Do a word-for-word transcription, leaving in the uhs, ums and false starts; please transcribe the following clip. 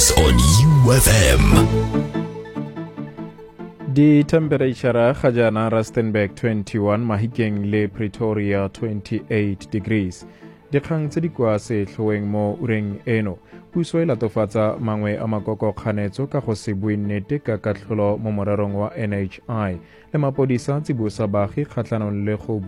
news on U F M. Di temperature ga jana Rustenburg twenty-one, Mahikeng le Pretoria twenty-eight degrees. Dikgang tse di kwa setlhoeng mo ureng eno, puso e latofatsa mangwe a makoko kganetso ka go se bue nnete ka katlholo mo morerong wa N H I le mapodisa tsibosa baagi kgatlhanong le go